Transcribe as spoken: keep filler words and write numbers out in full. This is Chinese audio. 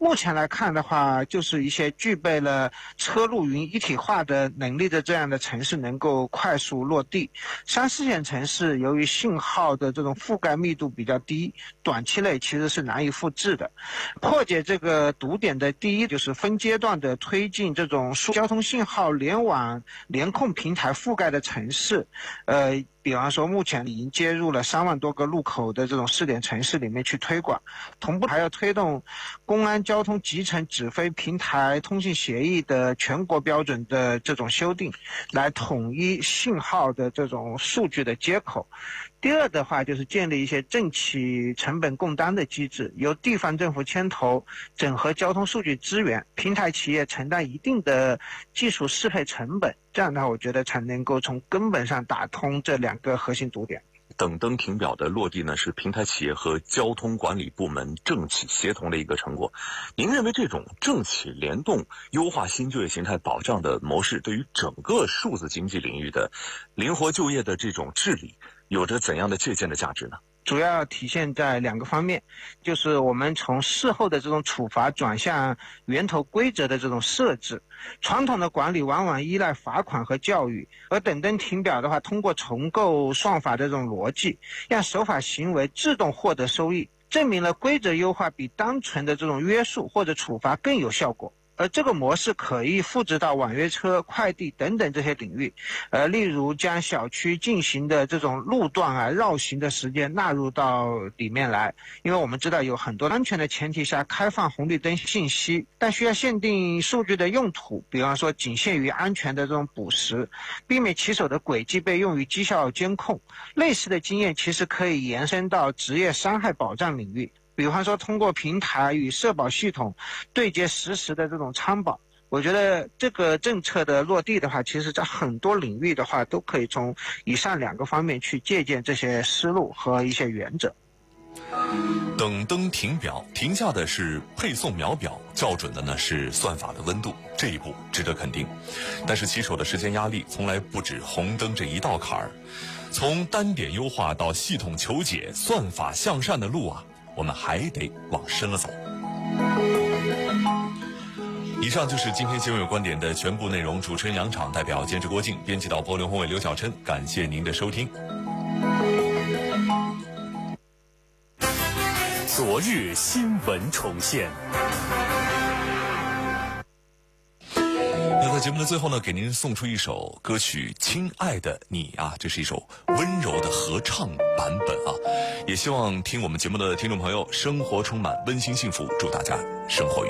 目前来看的话，就是一些具备了车路云一体化的能力的这样的城市能够快速落地。三四线城市由于信号的这种覆盖密度比较低，短期内其实是难以复制的。破解这个堵点的第一就是分阶段的推进这种交通信号联网联控平台覆盖的城市，呃。比方说，目前已经接入了三万多个路口的这种试点城市里面去推广，同步还要推动公安交通集成指挥平台通信协议的全国标准的这种修订，来统一信号的这种数据的接口。第二的话，就是建立一些政企成本共担的机制，由地方政府牵头整合交通数据资源，平台企业承担一定的技术适配成本，这样的话，我觉得才能够从根本上打通这两个核心堵点。 等灯停表的落地呢，是平台企业和交通管理部门政企协同的一个成果。您认为这种政企联动优化新就业形态保障的模式，对于整个数字经济领域的灵活就业的这种治理，有着怎样的借鉴的价值呢？ 主要体现在两个方面，就是我们从事后的这种处罚转向源头规则的这种设置。传统的管理往往依赖罚款和教育，而等灯停表的话，通过重构算法的这种逻辑，让守法行为自动获得收益，证明了规则优化比单纯的这种约束或者处罚更有效果。而这个模式可以复制到网约车、快递等等这些领域，呃，例如将小区进行的这种路段啊绕行的时间纳入到里面来，因为我们知道有很多安全的前提下开放红绿灯信息，但需要限定数据的用途，比方说仅限于安全的这种捕食，避免骑手的轨迹被用于绩效监控。类似的经验其实可以延伸到职业伤害保障领域。比方说，通过平台与社保系统对接实时的这种参保，我觉得这个政策的落地的话，其实在很多领域的话，都可以从以上两个方面去借鉴这些思路和一些原则。 等灯停表，停下的是配送秒表，校准的呢是算法的温度，这一步值得肯定。但是骑手的时间压力从来不止红灯这一道坎儿，从单点优化到系统求解、算法向善的路啊，我们还得往深了走。以上就是今天新闻有观点的全部内容。主持人杨昶，代表监制郭靖，编辑导播刘宏伟、刘小琛，感谢您的收听。 昨日新闻重现。 那在节目的最后呢，给您送出一首歌曲《亲爱的你》啊，这是一首温柔的合唱版本啊。也希望听我们节目的听众朋友生活充满温馨幸福，祝大家生活